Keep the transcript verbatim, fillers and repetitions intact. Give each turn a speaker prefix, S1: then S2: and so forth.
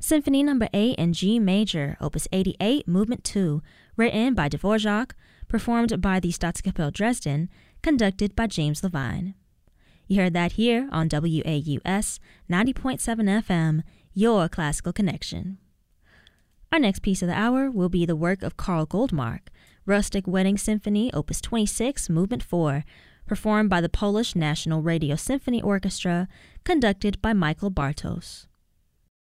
S1: Symphony Number eight in G Major, Opus eighty-eight, Movement two, written by Dvorak, performed by the Staatskapelle Dresden, conducted by James Levine. You heard that here on W A U S ninety point seven F M, your classical connection. Our next piece of the hour will be the work of Karl Goldmark, Rustic Wedding Symphony, Opus twenty-six, Movement four, performed by the Polish National Radio Symphony Orchestra, conducted by Michael Bartos.